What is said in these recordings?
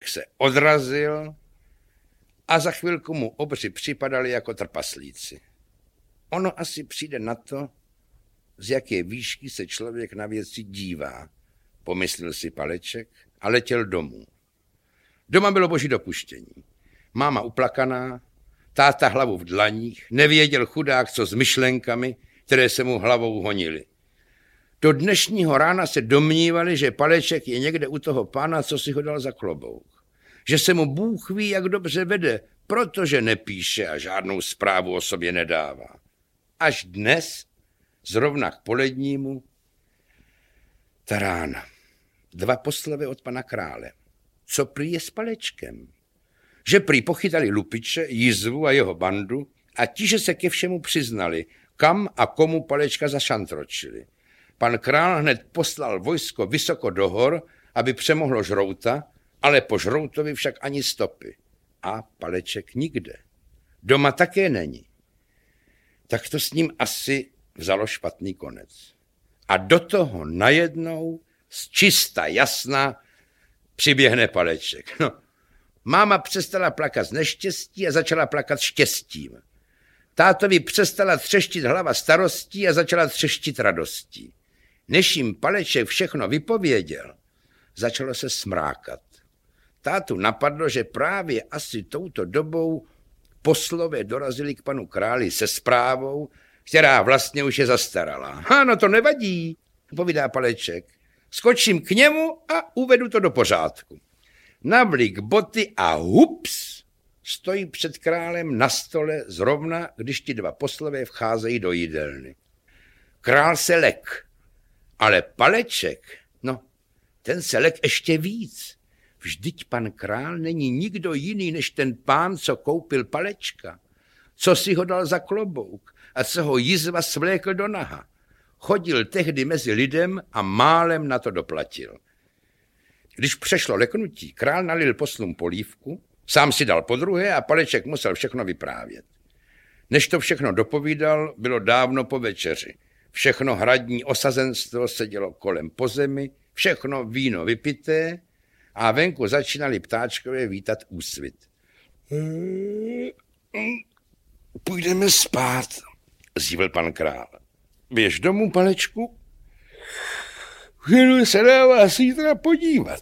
se odrazil a za chvilku mu obři připadali jako trpaslíci. Ono asi přijde na to, z jaké výšky se člověk na věci dívá, pomyslel si Paleček a letěl domů. Doma bylo boží dopuštění. Máma uplakaná, táta hlavu v dlaních, nevěděl chudák, co s myšlenkami, které se mu hlavou honily. Do dnešního rána se domnívali, že Paleček je někde u toho pána, co si ho dal za klobouk. Že se mu Bůh ví, jak dobře vede, protože nepíše a žádnou zprávu o sobě nedává. Až dnes, zrovna k polednímu, ta rána. 2 poslovy od pana krále. Co prý je s Palečkem? Že prý pochytali Lupiče, Jizvu a jeho bandu a ti, že se ke všemu přiznali, kam a komu Palečka zašantročili. Pan král hned poslal vojsko vysoko do hor, aby přemohlo Žrouta, ale po Žroutovi však ani stopy. A Paleček nikde. Doma také není. Tak to s ním asi vzalo špatný konec. A do toho najednou z čista jasna přiběhne Paleček. No, máma přestala plakat z neštěstí a začala plakat štěstím. Tátovi přestala třeštit hlava starostí a začala třeštit radostí. Než jim Paleček všechno vypověděl, začalo se smrákat. Tátu napadlo, že právě asi touto dobou poslové dorazili k panu králi se zprávou, která vlastně už je zastaralá. Ano, to nevadí, povídá Paleček. Skočím k němu a uvedu to do pořádku. Navlík boty a hups, stojí před králem na stole zrovna, když ti 2 poslové vcházejí do jídelny. Král se lek, ale Paleček, no, ten se lek ještě víc. Vždyť pan král není nikdo jiný, než ten pán, co koupil Palečka, co si ho dal za klobouk a co ho Jizva svlékl do naha. Chodil tehdy mezi lidem a málem na to doplatil. Když přešlo leknutí, král nalil poslům polívku, sám si dal podruhé a Paleček musel všechno vyprávět. Než to všechno dopovídal, bylo dávno po večeři. Všechno hradní osazenstvo sedělo kolem po zemi, všechno víno vypité a venku začínali ptáčkové vítat úsvit. Půjdeme spát, zjevil pan král. Běž domů, Palečku. Jdu se na vás zítra podívat.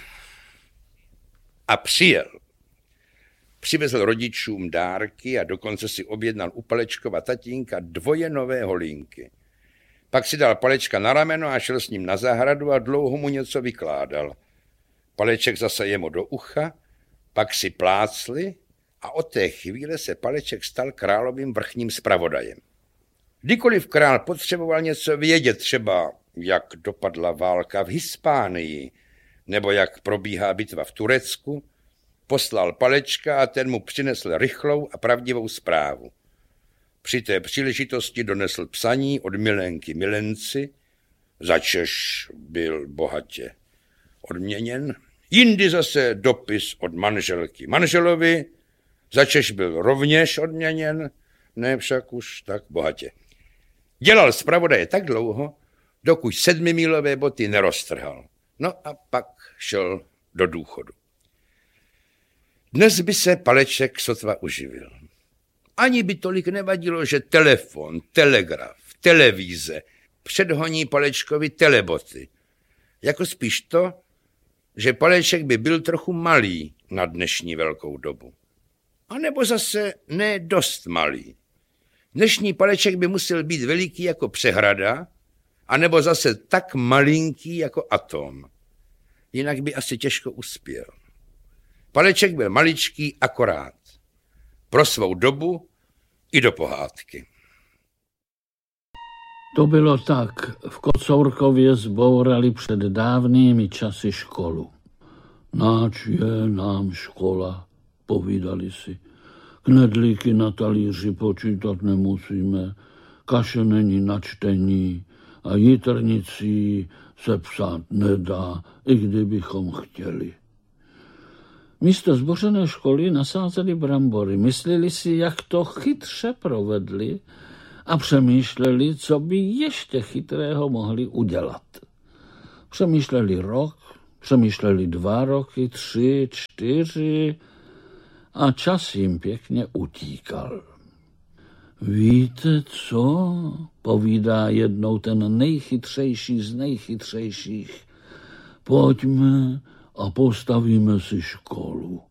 A přijel. Přivezl rodičům dárky a dokonce si objednal u Palečkova tatínka 2 nové holínky. Pak si dal Palečka na rameno a šel s ním na zahradu a dlouho mu něco vykládal. Paleček zase jemu do ucha, pak si plácli a od té chvíle se Paleček stal královým vrchním zpravodajem. Kdykoliv král potřeboval něco vědět, třeba jak dopadla válka v Hispánii, nebo jak probíhá bitva v Turecku, poslal Palečka a ten mu přinesl rychlou a pravdivou zprávu. Při té příležitosti donesl psaní od milenky milenci, začež byl bohatě odměněn, jindy zase dopis od manželky manželovi, začež byl rovněž odměněn, ne však už tak bohatě. Dělal zpravodaje tak dlouho, dokud 7milové boty neroztrhal. No a pak šel do důchodu. Dnes by se Paleček sotva uživil. Ani by tolik nevadilo, že telefon, telegraf, televize předhoní Palečkovi teleboty. Jako spíš to, že Paleček by byl trochu malý na dnešní velkou dobu. A nebo zase ne dost malý. Dnešní Paleček by musel být veliký jako přehrada, anebo zase tak malinký jako atom. Jinak by asi těžko uspěl. Paleček byl maličký akorát. Pro svou dobu i do pohádky. To bylo tak. V Kocourkově zbourali před dávnými časy školu. Náč je nám škola, povídali si. Knedlíky na talíři počítat nemusíme, kaše není na čtení a jitrnicí se psát nedá, i kdybychom chtěli. Místo zbořené školy nasázeli brambory, mysleli si, jak to chytře provedli a přemýšleli, co by ještě chytrého mohli udělat. Přemýšleli rok, Přemýšleli 2 roky, 3, 4 a čas jim pěkně utíkal. Víte co, povídá jednou ten nejchytřejší z nejchytřejších. Pojďme a postavíme si školu.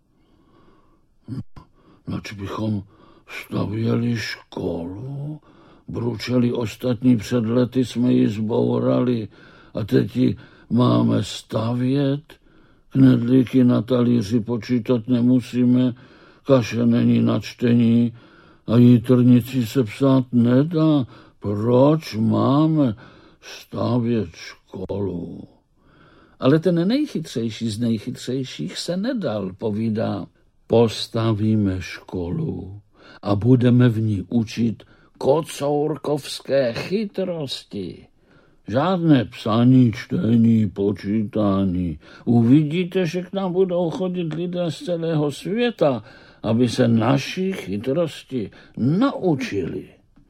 Nač bychom stavěli školu? Bručeli ostatní, před lety jsme ji zbourali a teď ji máme stavět? Knedlíky na talíři počítat nemusíme, kaše není na čtení a jitrnici se psát nedá. Proč máme stavět školu? Ale ten nejchytřejší z nejchytřejších se nedal, povídá. Postavíme školu a budeme v ní učit kocourkovské chytrosti. Žádné psaní, čtení, počítání. Uvidíte, že k nám budou chodit lidé z celého světa, aby se naší chytrosti naučili.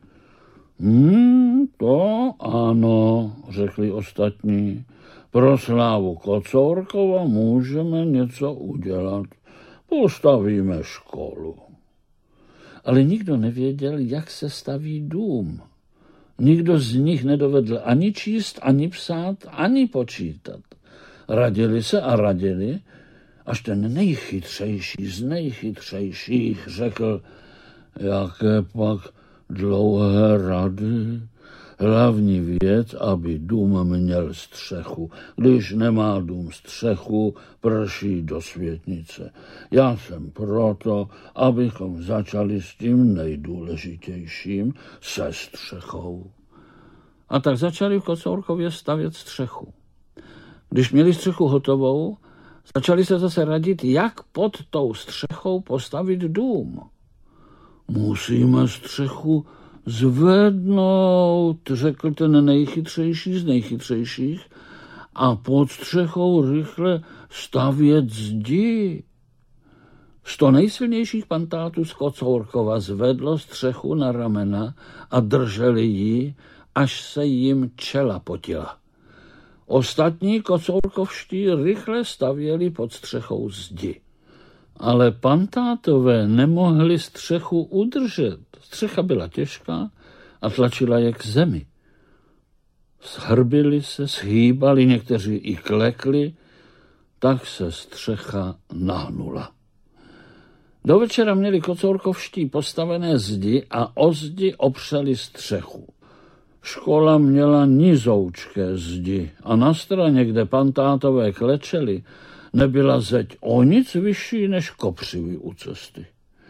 To ano, řekli ostatní. Pro slávu Kocourkova můžeme něco udělat. Postavíme školu. Ale nikdo nevěděl, jak se staví dům. Nikdo z nich nedovedl ani číst, ani psát, ani počítat. Radili se a radili, až ten nejchytřejší z nejchytřejších řekl, jaké pak dlouhé rady. Hlavní věc, aby dům měl střechu. Když nemá dům střechu, prší do světnice. Já jsem proto, abychom začali s tím nejdůležitějším, se střechou. A tak začali v Kocourkově stavět střechu. Když měli střechu hotovou, začali se zase radit, jak pod tou střechou postavit dům. Musíme střechu zvednout, řekl ten nejchytřejší z nejchytřejších, a pod střechou rychle stavět zdi. 100 nejsilnějších pantátů z Kocourkova zvedlo střechu na ramena a drželi ji, až se jim čela potila. Ostatní kocourkovští rychle stavěli pod střechou zdi. Ale pantátové nemohli střechu udržet. Střecha byla těžká a tlačila je k zemi. Shrbili se, schýbali, někteří i klekli, tak se střecha nahnula. Do večera měli kocourkovští postavené zdi a o zdi opřeli střechu. Škola měla nizoučké zdi a na straně, kde pantátové klečeli, nebyla zeď o nic vyšší než kopřivy u cesty.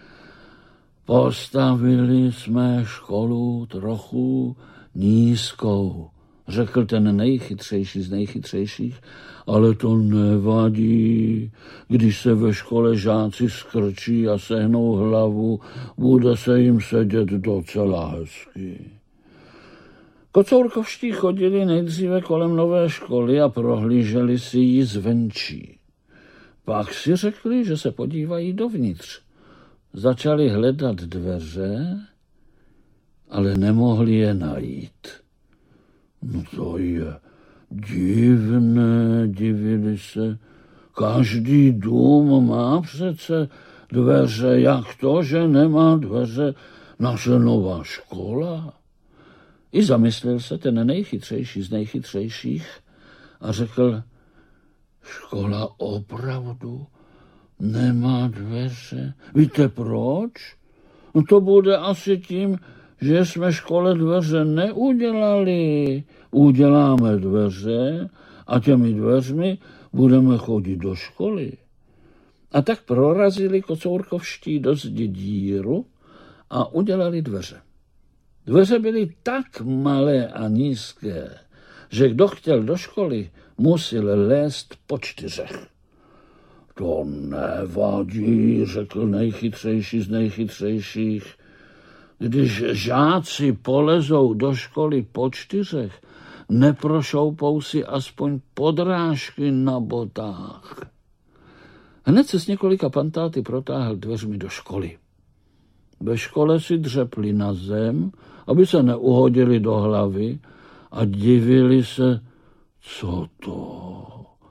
Postavili jsme školu trochu nízkou, řekl ten nejchytřejší z nejchytřejších, ale to nevadí. Když se ve škole žáci skrčí a sehnou hlavu, bude se jim sedět docela hezky. Kocourkovští chodili nejdříve kolem nové školy a prohlíželi si ji zvenčí. Pak si řekli, že se podívají dovnitř. Začali hledat dveře, ale nemohli je najít. No to je divné, divili se. Každý dům má přece dveře. Jak to, že nemá dveře naše nová škola? I zamyslel se ten nejchytřejší z nejchytřejších a řekl, škola opravdu nemá dveře. Víte proč? No to bude asi tím, že jsme škole dveře neudělali. Uděláme dveře a těmi dveřmi budeme chodit do školy. A tak prorazili kocourkovští do zdi díru a udělali dveře. Dveře byly tak malé a nízké, že kdo chtěl do školy, musel lézt po 4. To nevadí, řekl nejchytřejší z nejchytřejších. Když žáci polezou do školy po 4, neprošoupou si aspoň podrážky na botách. Hned se s několika pantáty protáhl dveřmi do školy. Ve škole si dřepli na zem, aby se neuhodili do hlavy a divili se, co to.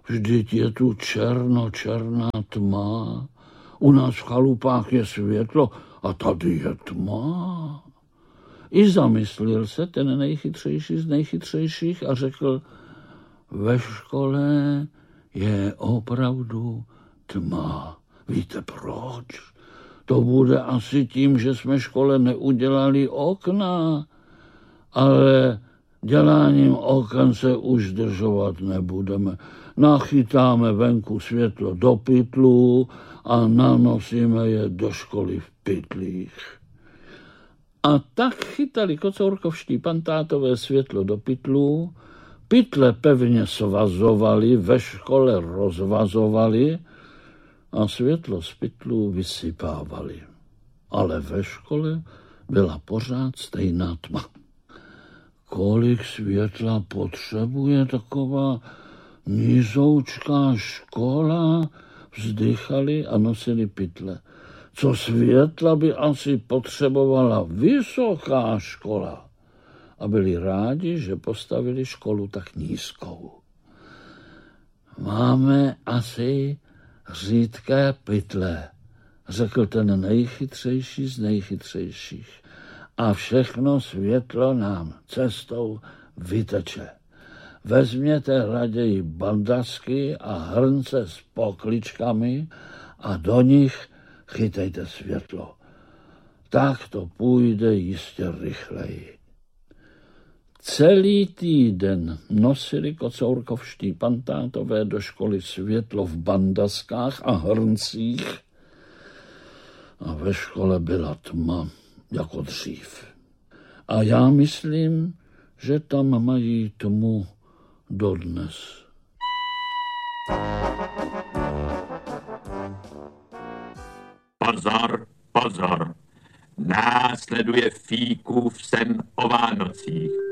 vždyť je tu černá tma. U nás v chalupách je světlo a tady je tma. I zamyslil se ten nejchytřejší z nejchytřejších a řekl, ve škole je opravdu tma. Víte proč? To bude asi tím, že jsme škole neudělali okna, ale děláním oken se už zdržovat nebudeme. Nachytáme venku světlo do pytlů a nanosíme je do školy v pytlích. A tak chytali kocourkovští pantátové světlo do pytlů, pytle pevně svazovali, ve škole rozvazovali a světlo z pytlů vysypávali. Ale ve škole byla pořád stejná tma. Kolik světla potřebuje taková nízoučká škola, vzdychali a nosili pytle. Co světla by asi potřebovala vysoká škola. A byli rádi, že postavili školu tak nízkou. Máme asi řídké pytle, řekl ten nejchytřejší z nejchytřejších. A všechno světlo nám cestou vyteče. Vezměte raději bandasky a hrnce s pokličkami a do nich chytejte světlo. Tak to půjde jistě rychleji. Celý týden nosili kocourkovští pantátové do školy světlo v bandaskách a hrncích a ve škole byla tma jako dřív. A já myslím, že tam mají tmu dodnes. Pozor, pozor, následuje Fíkův sen o Vánocích.